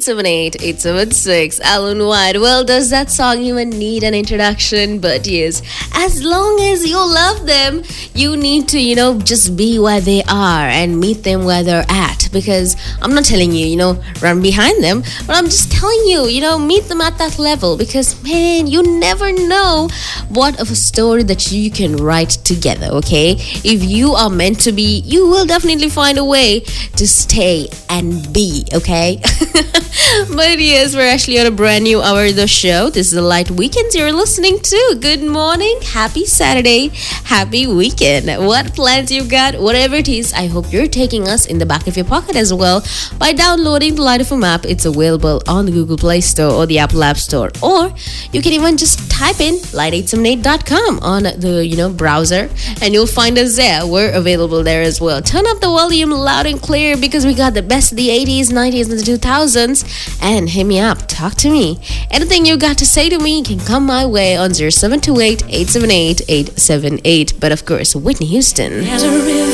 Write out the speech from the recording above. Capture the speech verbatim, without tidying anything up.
seven eight, eight seven six. Alan White. Well, does that song even need an introduction? But yes, as long as you love them, you need to, you know, just be where they are and meet them where they're at. Because I'm not telling you, you know, run behind them, but I'm just telling you, you know, meet them at that level. Because, man, you never know what of a story that you can write together, okay? If you are meant to be, you will definitely find a way to stay and be, okay? But yes, we're actually on a brand new hour of the show. This is the Light Weekends you're listening to. Good morning, happy Saturday, happy weekend. What plans you got, whatever it is, I hope you're taking us in the back of your pocket as well by downloading the Light F M app. It's available on the Google Play Store or the Apple App Store, or you can even just type in light eight seven eight dot com on the, you know, browser, and you'll find us there. We're available there as well. Turn up the volume loud and clear because we got the best of the eighties, nineties, and the two thousands. And hit me up, talk to me. Anything you got to say to me can come my way on zero seven two eight, eight seven eight, eight seven eight. But of course, Whitney Houston.